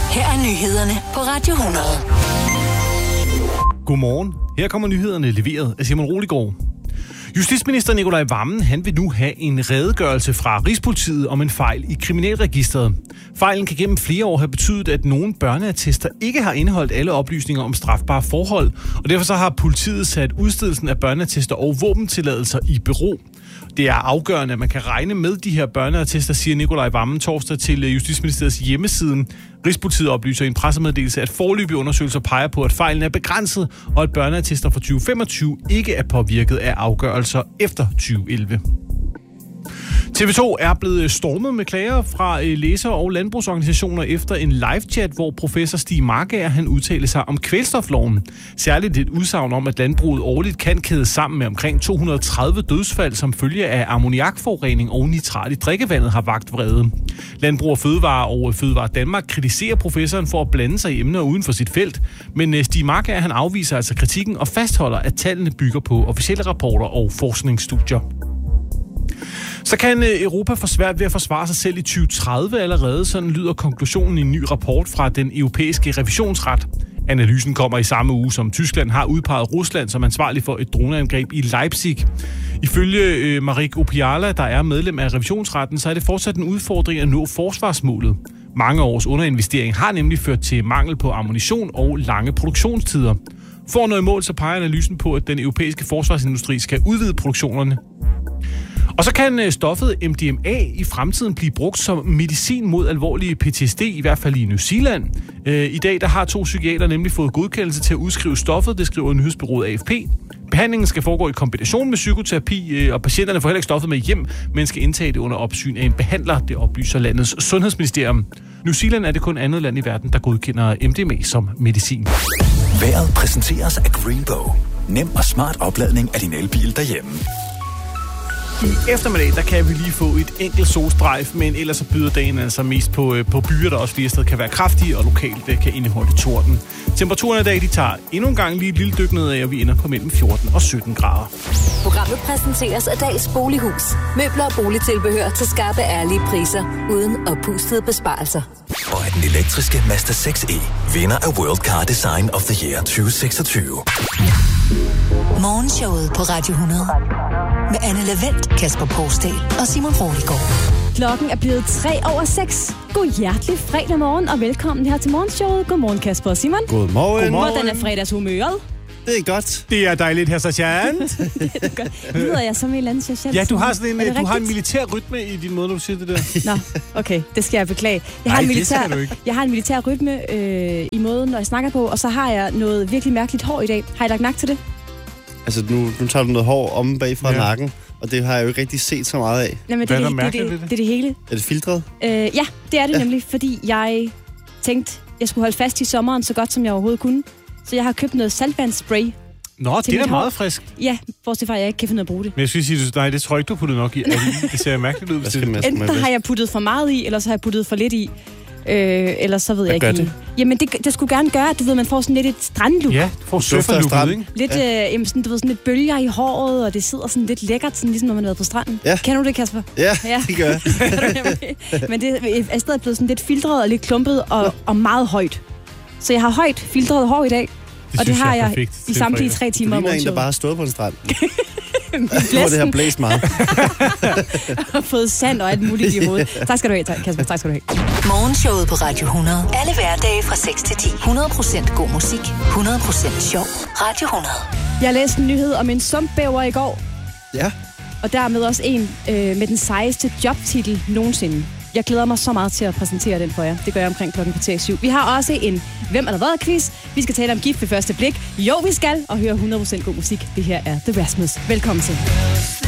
Her er nyhederne på Radio 100. Godmorgen. Her kommer nyhederne leveret af Simon Roligård. Justitsminister Nicolai Wammen, han vil nu have en redegørelse fra Rigspolitiet om en fejl i kriminalregisteret. Fejlen kan gennem flere år have betydet, at nogle børneattester ikke har indeholdt alle oplysninger om strafbare forhold, og derfor så har politiet sat udstedelsen af børneattester og våbentilladelser i bero. Det er afgørende, at man kan regne med de her børneattester, siger Nicolai Wammen torsdag til Justitsministeriets hjemmeside. Rigspolitiet oplyser i en pressemeddelelse, at foreløbige undersøgelser peger på, at fejlen er begrænset, og at børneattester fra 2025 ikke er påvirket af afgørelser efter 2011. TV2 er blevet stormet med klager fra læser- og landbrugsorganisationer efter en live-chat, hvor professor Stig Markager han udtalte sig om kvælstofloven. Særligt et udsagn om, at landbruget årligt kan kædes sammen med omkring 230 dødsfald som følge af ammoniakforurening og nitrat i drikkevandet har vakt vrede. Landbrug og Fødevare Danmark kritiserer professoren for at blande sig i emner uden for sit felt, men Stig Markager han afviser altså kritikken og fastholder, at tallene bygger på officielle rapporter og forskningsstudier. Så kan Europa få svært ved at forsvare sig selv i 2030 allerede, sådan lyder konklusionen i en ny rapport fra den europæiske revisionsret. Analysen kommer i samme uge, som Tyskland har udpeget Rusland som ansvarlig for et droneangreb i Leipzig. Ifølge Marik Opiala, der er medlem af revisionsretten, så er det fortsat en udfordring at nå forsvarsmålet. Mange års underinvestering har nemlig ført til mangel på ammunition og lange produktionstider. For at nå i mål, så peger analysen på, at den europæiske forsvarsindustri skal udvide produktionerne. Og så kan stoffet MDMA i fremtiden blive brugt som medicin mod alvorlige PTSD, i hvert fald i New Zealand. I dag der har 2 psykiater nemlig fået godkendelse til at udskrive stoffet, det skriver nyhedsbureauet AFP. Behandlingen skal foregå i kombination med psykoterapi, og patienterne får heller ikke stoffet med hjem, men skal indtage det under opsyn af en behandler, det oplyser landets sundhedsministerium. New Zealand er det kun andet land i verden, der godkender MDMA som medicin. Vejret præsenteres af Greenbow. Nem og smart opladning af din elbil derhjemme. I eftermiddag, der kan vi lige få et enkelt solstrejf, men ellers så byder dagen altså mest på byer, der også flere steder kan være kraftige, og lokalt kan indeholde torden. Temperaturen i dag, de tager endnu en gang lige et lille dyk nedad, og vi ender på mellem 14 og 17 grader. Programmet præsenteres af Dags Bolighus. Møbler og boligtilbehør til skarpe, ærlige priser, uden oppustede besparelser. Og af den elektriske Mazda 6e, vinder af World Car Design of the Year 2026. Morgenshowet på Radio 100. Med Anne Lavendt, Kasper Poulsdal og Simon Roligård. Klokken er blevet 3:06. God hjertelig fredag morgen, og velkommen her til Morgenshowet. Godmorgen, Kasper og Simon. Godmorgen. Hvordan er fredagshumøret? Det er godt. Det er dejligt her, sergeant. Det er godt. Lyder jeg som en eller anden sergeant? Ja, du har sådan en, du har en militær rytme i din måde, når du siger det der. Nå, okay, det skal jeg beklage. Jeg har en militær rytme i måden, når jeg snakker på, og så har jeg noget virkelig mærkeligt hår i dag. Har I lagt mærke til det? Altså, nu tager du noget hår om bag fra nakken, og det har jeg jo ikke rigtig set så meget af. Jamen, det er det hele. Er det filtret? Ja, det er det nemlig, fordi jeg tænkte, jeg skulle holde fast i sommeren så godt, som jeg overhovedet kunne. Så jeg har købt noget saltvandsspray. Nå, det er meget frisk. Ja, bortset fra, at jeg ikke kan finde ud af at bruge det. Men jeg skulle sige, nej, det tror jeg ikke, du har puttet nok i. Det ser mærkeligt ud. Enten har jeg puttet for meget i, eller så har jeg puttet for lidt i. Eller så ved jeg ikke. Det? Jamen, det skulle gerne gøre, at du ved, man får sådan lidt et strandlook. Ja, du får surferlook, ikke? Lidt, sådan, du ved, sådan lidt bølger i håret, og det sidder sådan lidt lækkert, sådan, ligesom når man har været på stranden. Ja. Kender du det, Kasper? Ja, det gør jeg. Men det er stadig blevet sådan lidt filtret og lidt klumpet og meget højt. Så jeg har højt filtret hår i dag. Og det har jeg i samtlige 3 timer om morgenshowet. Det ligner en, der bare har stået på en strand. Hvor det har blæst meget. Og fået sand og alt muligt i hovedet. Tak skal du have, Kasper. Tak skal du have. Morgenshowet på Radio 100. Alle hverdage fra 6 til 10. 100% god musik. 100% sjov. Radio 100. Jeg læste en nyhed om en sumpbæver i går. Ja. Og dermed også en med den sejeste jobtitel nogensinde. Jeg glæder mig så meget til at præsentere den for jer. Det gør jeg omkring klokken 7. Vi har også en Hvem er der været quiz. Vi skal tale om gift ved første blik. Jo, vi skal. Og høre 100% god musik. Det her er The Rasmus. Velkommen til.